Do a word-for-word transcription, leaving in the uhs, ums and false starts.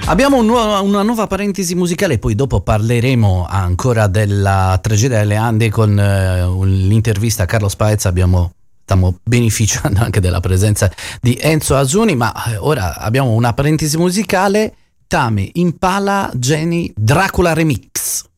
Abbiamo un nuovo, una nuova parentesi musicale, poi dopo parleremo ancora della tragedia delle Ande con uh, l'intervista a Carlo Spaez. Abbiamo, stiamo beneficiando anche della presenza di Enzo Asuni, ma uh, ora abbiamo una parentesi musicale. Tame Impala Jenny Dracula Remix.